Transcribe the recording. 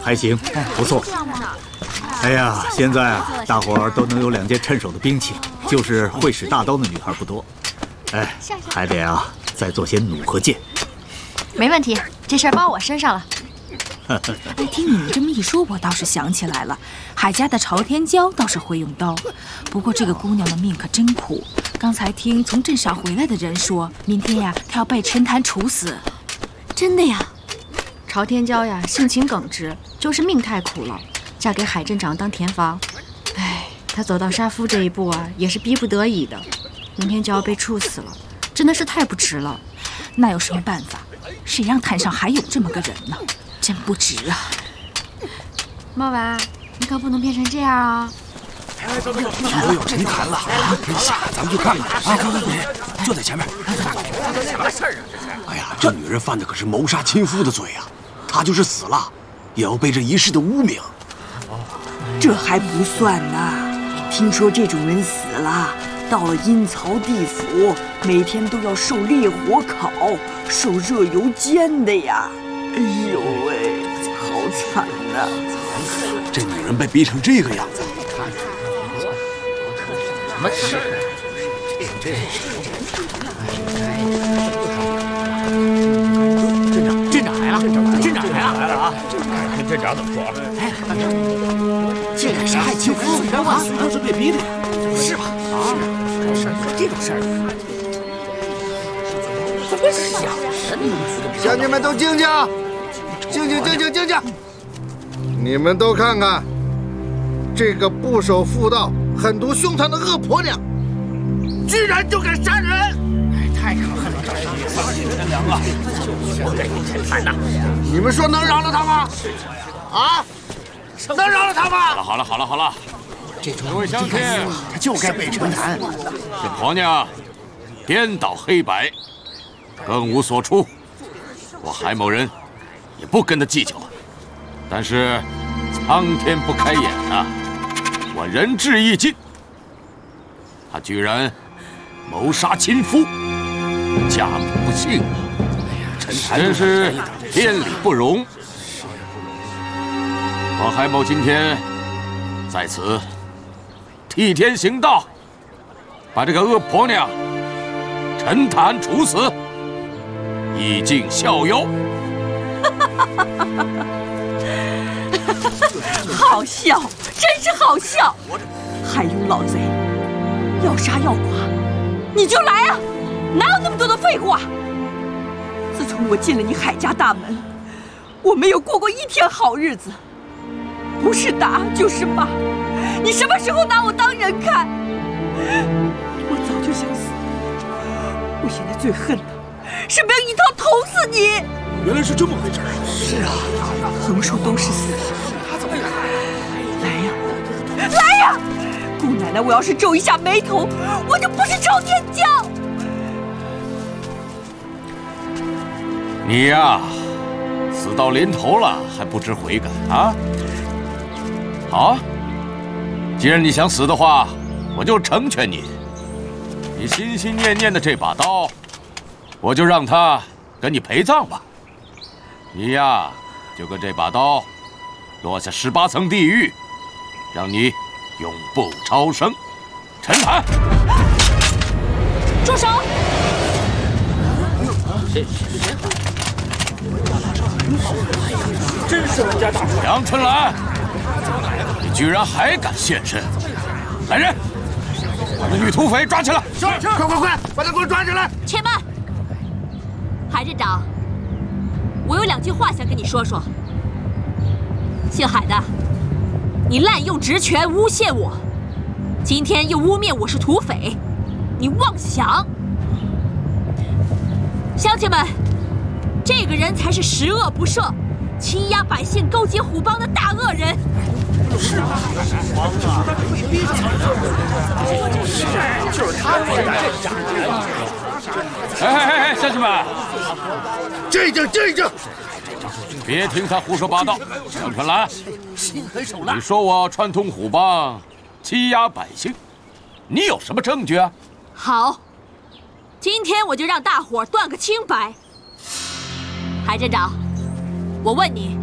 还行，不错。哎呀，现在啊，大伙儿都能有2件趁手的兵器，就是会使大刀的女孩不多。哎，还得啊，再做些弩和箭。 没问题，这事儿包我身上了。 哎，听你们这么一说，我倒是想起来了，海家的朝天椒倒是会用刀，不过这个姑娘的命可真苦。刚才听从镇上回来的人说，明天呀，她要被陈坛处死。 真的呀？朝天椒呀，性情耿直，就是命太苦了，嫁给海镇长当田房。哎，她走到杀夫这一步啊，也是逼不得已的。明天就要被处死了，真的是太不值了。 那有什么办法？谁让坛上还有这么个人呢？真不值啊！ 茂娃，你可不能变成这样啊！ 听说有陈坛了，等一下咱们去看看啊！对，就在前面。什么事儿啊？这是！哎呀，这女人犯的可是谋杀亲夫的罪啊！她就是死了，也要背这一世的污名。 这还不算呢，听说这种人死了，到了阴曹地府，每天都要受烈火烤，受热油煎的呀！哎呦喂，好惨呐！ 这女人被逼成这个样子， 什么事？镇长来了！镇长来了啊！跟镇长怎么说？哎，这个是害亲夫啊！ 他是被逼的呀， 是吧？啊，是这种事儿，怎么想的？ 乡亲们都静静，静静！你们都看看，这个不守妇道、狠毒凶残的恶婆娘，居然就敢杀人！ 太可恨了！这是丧尽天良啊！就这一陈坛呐， 你们说能饶了他吗？啊，能饶了他吗？ 好了， 各位乡亲，他就该被陈坛。 这婆娘颠倒黑白，更无所出。我海某人也不跟他计较了。但是苍天不开眼啊，我仁至义尽。他居然谋杀亲夫，家母不幸啊！真是天理不容。我海某今天在此替天行道，把这个恶婆娘陈坛处死，以儆效尤。 好笑，真是好笑！还有老贼，要杀要剐，你就来啊！哪有那么多的废话？自从我进了你海家大门，我没有过过一天好日子，不是打就是骂。你什么时候拿我当人看？我早就想死，我现在最恨的是没有一刀捅死你。 原来是这么回事。 是啊，横竖都是死。来呀！姑奶奶，我要是皱一下眉头，我就不是朝天椒。 你呀，死到临头了还不知悔改啊！好，既然你想死的话，我就成全你。你心心念念的这把刀，我就让它跟你陪葬吧。你呀，就跟这把刀落下18层地狱，让你永不超生。陈坛， 住手！ 真是文家大叔！ 杨春兰，你居然还敢现身！来人，把那女土匪抓起来！ 是，快，把他给我抓起来！ 且慢，海镇长，我有2句话想跟你说说。姓海的，你滥用职权诬陷我，今天又污蔑我是土匪，你妄想！乡亲们，这个人才是十恶不赦、欺压百姓、勾结虎帮的大恶人。 是啊，就是他逼的镇长。 哎，乡亲们， 静一静！ 别听他胡说八道。杨春兰，你说我串通虎帮，欺压百姓，你有什么证据啊？ 好，今天我就让大伙断个清白。海镇长，我问你，